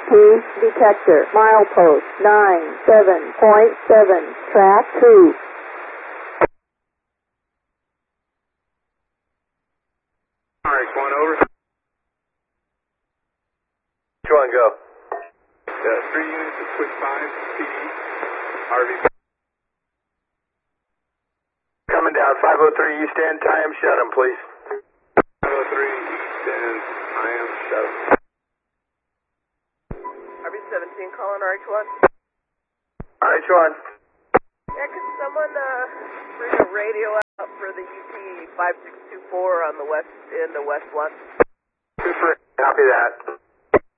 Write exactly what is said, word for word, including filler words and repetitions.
P detector. Milepost nine seven point seven. Track two. R X one over. Which one go? Uh, three units of Switch five, P D, R V. Coming down, five oh three East End, tie him, shut him, please. five oh three East End, I am shut up. R V seventeen calling R H one. R H one. Yeah, could someone uh, bring a radio out for the U P five six two four on the west end of West one? Super, copy that.